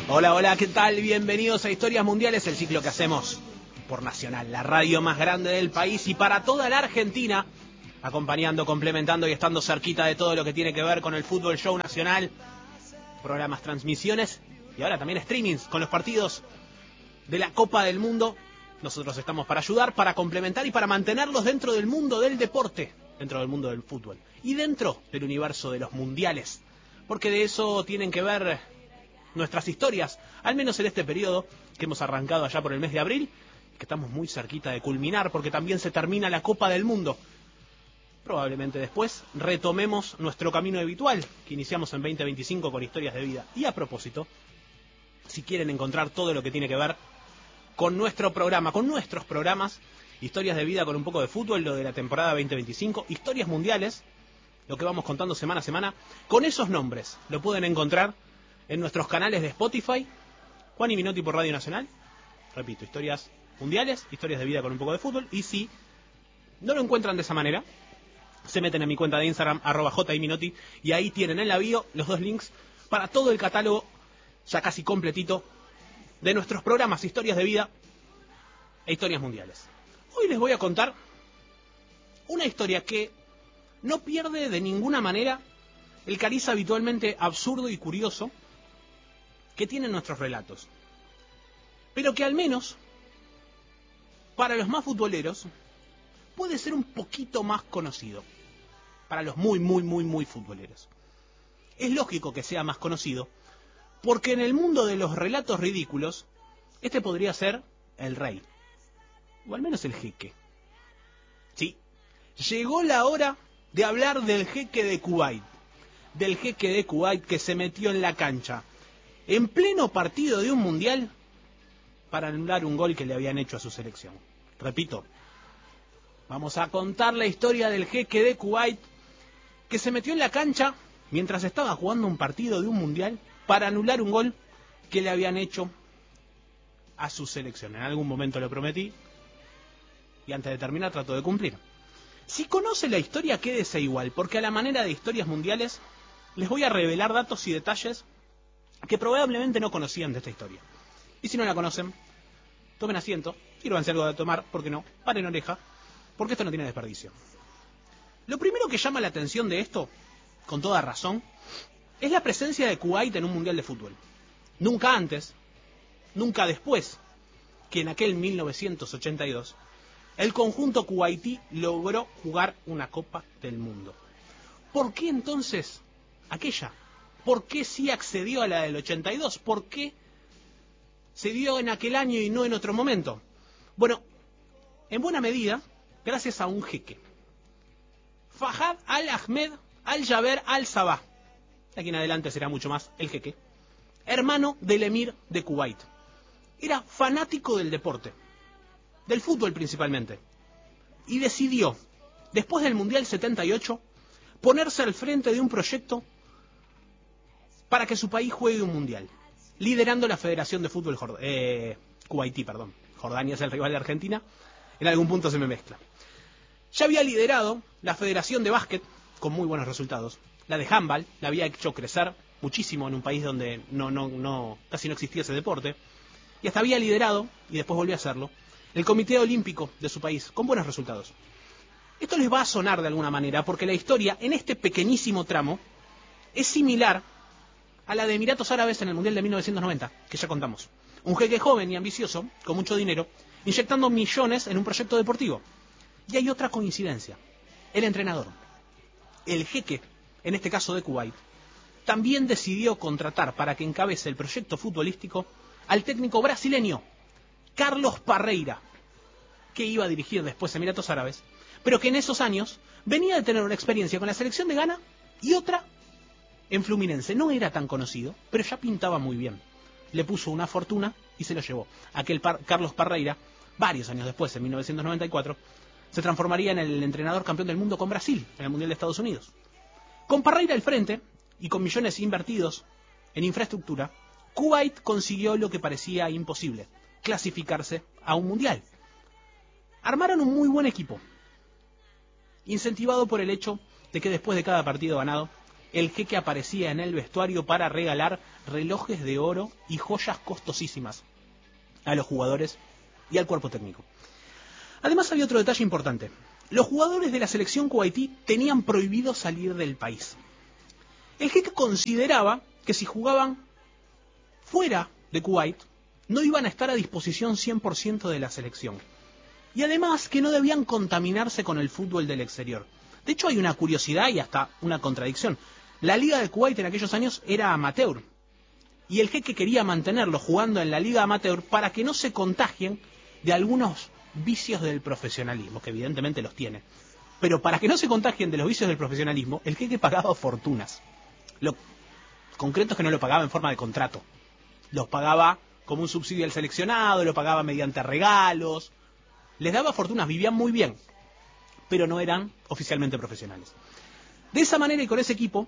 Hola, hola, ¿qué tal? Bienvenidos a Historias Mundiales, el ciclo que hacemos por Nacional, la radio más grande del país y para toda la Argentina, acompañando, complementando y estando cerquita de todo lo que tiene que ver con el fútbol show nacional, programas, transmisiones y ahora también streamings con los partidos de la Copa del Mundo. Nosotros estamos para ayudar, para complementar y para mantenerlos dentro del mundo del deporte, dentro del mundo del fútbol y dentro del universo de los mundiales, porque de eso tienen que ver nuestras historias, al menos en este periodo que hemos arrancado allá por el mes de abril, que estamos muy cerquita de culminar porque también se termina la Copa del Mundo. Probablemente después retomemos nuestro camino habitual que iniciamos en 2025 con Historias de Vida. Y a propósito, si quieren encontrar todo lo que tiene que ver con nuestro programa, con nuestros programas, Historias de Vida con un poco de fútbol, lo de la temporada 2025, Historias Mundiales, lo que vamos contando semana a semana, con esos nombres lo pueden encontrar en nuestros canales de Spotify, Juan y Minotti por Radio Nacional, repito, Historias Mundiales, Historias de Vida con un poco de fútbol, y si no lo encuentran de esa manera, se meten en mi cuenta de Instagram, @jiminotti, y ahí tienen en la bio los dos links para todo el catálogo, ya casi completito, de nuestros programas Historias de Vida e Historias Mundiales. Hoy les voy a contar una historia que no pierde de ninguna manera el cariz habitualmente absurdo y curioso que tienen nuestros relatos, pero que al menos para los más futboleros puede ser un poquito más conocido, para los muy futboleros. Es lógico que sea más conocido, porque en el mundo de los relatos ridículos, este podría ser el rey, o al menos el jeque. Sí, llegó la hora de hablar del jeque de Kuwait, que se metió en la cancha en pleno partido de un mundial para anular un gol que le habían hecho a su selección. Repito, vamos a contar la historia del jeque de Kuwait que se metió en la cancha mientras estaba jugando un partido de un mundial para anular un gol que le habían hecho a su selección. En algún momento lo prometí y antes de terminar trato de cumplir. Si conoce la historia, quédese igual, porque a la manera de Historias Mundiales les voy a revelar datos y detalles que probablemente no conocían de esta historia. Y si no la conocen, tomen asiento, sírvanse algo de tomar, ¿por qué no? Paren oreja, porque esto no tiene desperdicio. Lo primero que llama la atención de esto, con toda razón, es la presencia de Kuwait en un mundial de fútbol. Nunca antes, nunca después, que en aquel 1982, el conjunto kuwaití logró jugar una Copa del Mundo. ¿Por qué entonces aquella? ¿Por qué sí accedió a la del 82? ¿Por qué se dio en aquel año y no en otro momento? Bueno, en buena medida, gracias a un jeque. Fahad al-Ahmed al-Jaber al-Sabah. De aquí en adelante será mucho más el jeque. Hermano del emir de Kuwait. Era fanático del deporte, del fútbol principalmente. Y decidió, después del Mundial 78, ponerse al frente de un proyecto para que su país juegue un mundial, liderando la Federación de Fútbol Kuwaití. Jordania es el rival de Argentina, en algún punto se me mezcla. Ya había liderado la Federación de Básquet, con muy buenos resultados. La de handball la había hecho crecer muchísimo en un país donde casi no existía ese deporte. Y hasta había liderado, y después volvió a hacerlo, el Comité Olímpico de su país, con buenos resultados. Esto les va a sonar de alguna manera, porque la historia, en este pequeñísimo tramo, es similar a la de Emiratos Árabes en el Mundial de 1990, que ya contamos. Un jeque joven y ambicioso, con mucho dinero, inyectando millones en un proyecto deportivo. Y hay otra coincidencia. El entrenador, el jeque, en este caso de Kuwait, también decidió contratar para que encabece el proyecto futbolístico al técnico brasileño Carlos Parreira, que iba a dirigir después Emiratos Árabes, pero que en esos años venía de tener una experiencia con la selección de Ghana y otra en Fluminense. No era tan conocido, pero ya pintaba muy bien. Le puso una fortuna y se lo llevó. Aquel Carlos Parreira, varios años después, en 1994, se transformaría en el entrenador campeón del mundo con Brasil, en el Mundial de Estados Unidos. Con Parreira al frente, y con millones invertidos en infraestructura, Kuwait consiguió lo que parecía imposible: clasificarse a un mundial. Armaron un muy buen equipo, incentivado por el hecho de que después de cada partido ganado, el jeque aparecía en el vestuario para regalar relojes de oro y joyas costosísimas a los jugadores y al cuerpo técnico. Además había otro detalle importante. Los jugadores de la selección kuwaití tenían prohibido salir del país. El jeque consideraba que si jugaban fuera de Kuwait, no iban a estar a disposición 100% de la selección. Y además que no debían contaminarse con el fútbol del exterior. De hecho hay una curiosidad y hasta una contradicción. La liga de Kuwait en aquellos años era amateur. Y el jeque quería mantenerlos jugando en la liga amateur para que no se contagien de algunos vicios del profesionalismo, que evidentemente los tiene. Pero para que no se contagien de los vicios del profesionalismo, el jeque pagaba fortunas. Lo concreto es que no lo pagaba en forma de contrato. Los pagaba como un subsidio al seleccionado, lo pagaba mediante regalos. Les daba fortunas, vivían muy bien, pero no eran oficialmente profesionales. De esa manera y con ese equipo,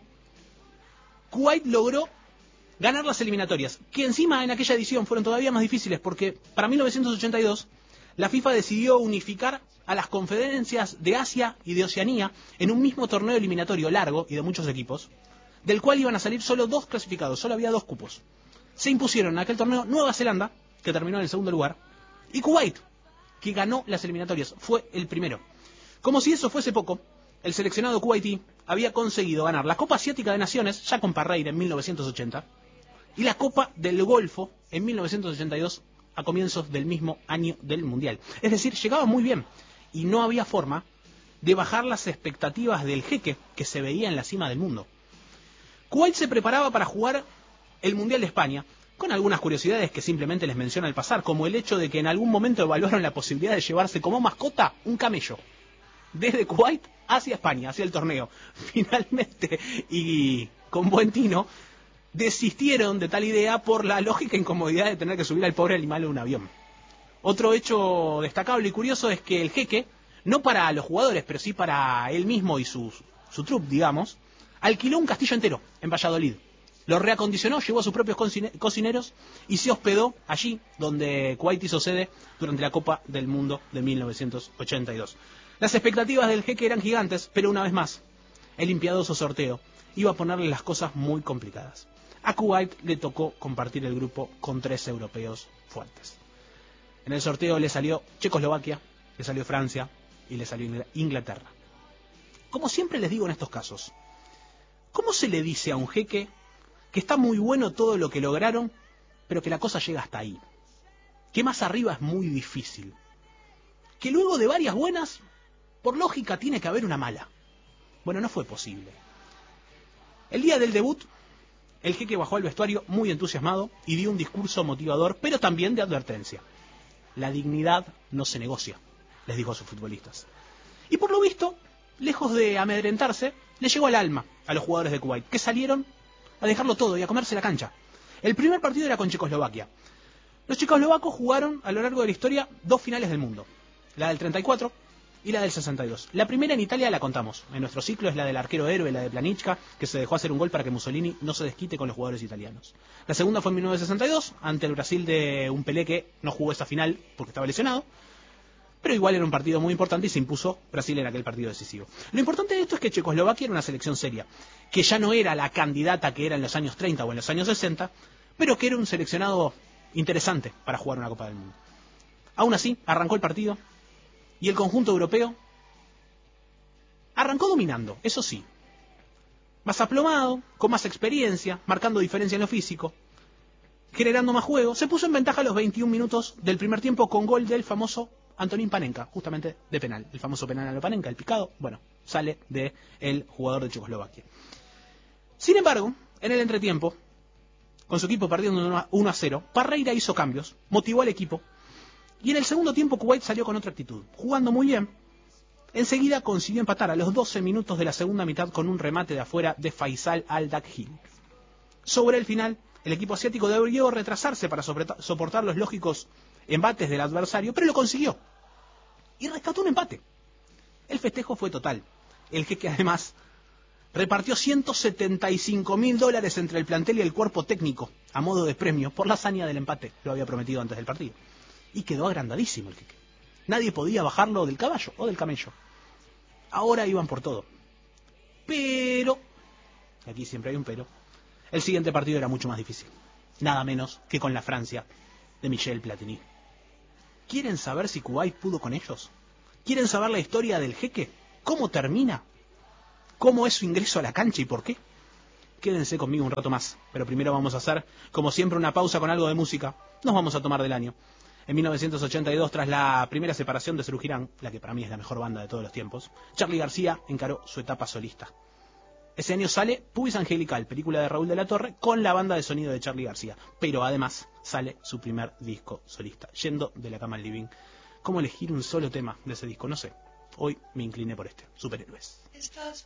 Kuwait logró ganar las eliminatorias, que encima en aquella edición fueron todavía más difíciles, porque para 1982 la FIFA decidió unificar a las conferencias de Asia y de Oceanía en un mismo torneo eliminatorio largo y de muchos equipos, del cual iban a salir solo 2 clasificados, solo había 2 cupos. Se impusieron en aquel torneo Nueva Zelanda, que terminó en el segundo lugar, y Kuwait, que ganó las eliminatorias, fue el primero. Como si eso fuese poco, el seleccionado kuwaití había conseguido ganar la Copa Asiática de Naciones, ya con Parreira en 1980, y la Copa del Golfo en 1982, a comienzos del mismo año del Mundial. Es decir, llegaba muy bien, y no había forma de bajar las expectativas del jeque que se veía en la cima del mundo. Kuwait se preparaba para jugar el Mundial de España, con algunas curiosidades que simplemente les menciono al pasar, como el hecho de que en algún momento evaluaron la posibilidad de llevarse como mascota un camello, desde Kuwait hacia España, hacia el torneo. Finalmente, y con buen tino, desistieron de tal idea por la lógica incomodidad de tener que subir al pobre animal a un avión. Otro hecho destacable y curioso es que el jeque, no para los jugadores, pero sí para él mismo y su troupe, digamos, alquiló un castillo entero en Valladolid. Lo reacondicionó, llevó a sus propios cocineros y se hospedó allí donde Kuwait hizo sede durante la Copa del Mundo de 1982. Las expectativas del jeque eran gigantes, pero una vez más, el impiadoso sorteo iba a ponerle las cosas muy complicadas. A Kuwait le tocó compartir el grupo con 3 europeos fuertes. En el sorteo le salió Checoslovaquia, le salió Francia y le salió Inglaterra. Como siempre les digo en estos casos, ¿cómo se le dice a un jeque que está muy bueno todo lo que lograron, pero que la cosa llega hasta ahí? Que más arriba es muy difícil. Que luego de varias buenas, por lógica tiene que haber una mala. Bueno, no fue posible. El día del debut, el jeque bajó al vestuario muy entusiasmado y dio un discurso motivador, pero también de advertencia. La dignidad no se negocia, les dijo a sus futbolistas. Y por lo visto, lejos de amedrentarse, le llegó al alma a los jugadores de Kuwait, que salieron a dejarlo todo y a comerse la cancha. El primer partido era con Checoslovaquia. Los checoslovacos jugaron a lo largo de la historia 2 finales del mundo, la del 34 y la del 62. La primera en Italia la contamos, en nuestro ciclo es la del arquero héroe, la de Planichka, que se dejó hacer un gol para que Mussolini no se desquite con los jugadores italianos. La segunda fue en 1962, ante el Brasil de un Pelé que no jugó esa final porque estaba lesionado, pero igual era un partido muy importante y se impuso Brasil en aquel partido decisivo. Lo importante de esto es que Checoslovaquia era una selección seria, que ya no era la candidata que era en los años 30 o en los años 60, pero que era un seleccionado interesante para jugar una Copa del Mundo. Aún así, arrancó el partido y el conjunto europeo arrancó dominando, eso sí, más aplomado, con más experiencia, marcando diferencia en lo físico, generando más juego. Se puso en ventaja a los 21 minutos del primer tiempo con gol del famoso Antonín Panenka, justamente de penal. El famoso penal a lo Panenka, el picado, bueno, sale de el jugador de Checoslovaquia. Sin embargo, en el entretiempo, con su equipo perdiendo 1-0, Parreira hizo cambios, motivó al equipo, y en el segundo tiempo Kuwait salió con otra actitud, jugando muy bien. Enseguida consiguió empatar a los 12 minutos de la segunda mitad con un remate de afuera de Faisal Al-Dakhil. Sobre el final, el equipo asiático debió retrasarse para soportar los lógicos embates del adversario, pero lo consiguió. Y rescató un empate. El festejo fue total. El jeque además repartió $175.000 entre el plantel y el cuerpo técnico, a modo de premio, por la hazaña del empate. Lo había prometido antes del partido. Y quedó agrandadísimo el jeque. Nadie podía bajarlo del caballo o del camello. Ahora iban por todo. Pero y aquí siempre hay un pero, el siguiente partido era mucho más difícil. Nada menos que con la Francia de Michel Platini. ¿Quieren saber si Kuwait pudo con ellos? ¿Quieren saber la historia del Jeque? ¿Cómo termina? ¿Cómo es su ingreso a la cancha y por qué? Quédense conmigo un rato más, pero primero vamos a hacer, como siempre, una pausa con algo de música. Nos vamos a tomar del año. En 1982, tras la primera separación de Serú Girán, la que para mí es la mejor banda de todos los tiempos, Charly García encaró su etapa solista. Ese año sale Pubis Angelical, película de Raúl de la Torre, con la banda de sonido de Charly García. Pero además sale su primer disco solista, Yendo de la cama al living. ¿Cómo elegir un solo tema de ese disco? No sé. Hoy me incliné por este, Superhéroes. Estás